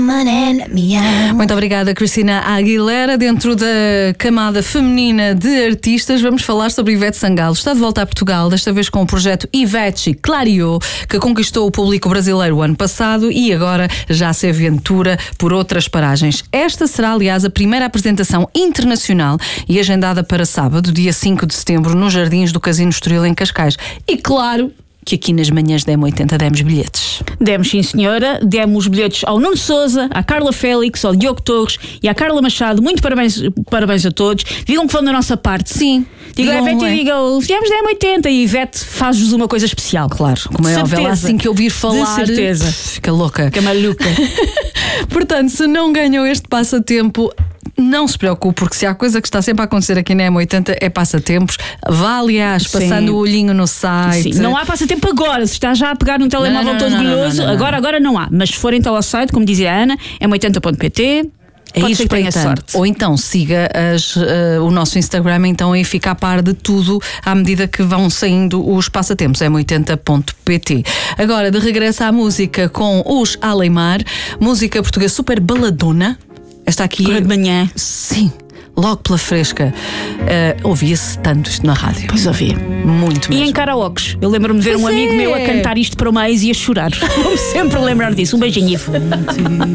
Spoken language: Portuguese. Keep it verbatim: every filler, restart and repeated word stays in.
Muito obrigada, Cristina Aguilera. Dentro da camada feminina de artistas, vamos falar sobre Ivete Sangalo. Está de volta a Portugal, desta vez com o projeto Ivete Clareou, que conquistou o público brasileiro o ano passado e agora já se aventura por outras paragens. Esta será, aliás, a primeira apresentação internacional e agendada para sábado, dia cinco de setembro, nos Jardins do Casino Estoril, em Cascais. E claro que aqui nas manhãs da M oitenta demos bilhetes. Demos, sim senhora, demos bilhetes ao Nuno Sousa, à Carla Félix, ao Diogo Torres e à Carla Machado. Muito parabéns, parabéns a todos. Digam que vão da nossa parte. Sim. Digam a Ivete e digam, viemos da M oitenta e Ivete faz-vos uma coisa especial. Claro, como é óbvio, assim que eu ouvir falar, de certeza. Pff, fica louca. Fica maluca. Portanto, se não ganham este passatempo, não se preocupe, porque se há coisa que está sempre a acontecer aqui na M oitenta é passatempos. Vá, aliás, passando Sim. o olhinho no site. Sim. Não há passatempo agora. Se está já a pegar num telemóvel não, não, todo não, goloso, não, não, não. agora, agora não há. Mas se for então ao site, como dizia a Ana, m oitenta ponto pt, é pode isso, ser que tenha sorte. Ou então siga as, uh, o nosso Instagram então e fica a par de tudo à medida que vão saindo os passatempos, m oitenta ponto pt. Agora, de regresso à música com os Aleimar, música portuguesa super baladona. Esta aqui Agora de manhã. Sim, logo pela fresca. Uh, Ouvia-se tanto isto na rádio. Pois ouvia. Muito mesmo. E em karaokes. Eu lembro-me de ver Pois um amigo é. meu a cantar isto para uma ex e a chorar. Vou-me sempre lembrar disso. Um beijinho.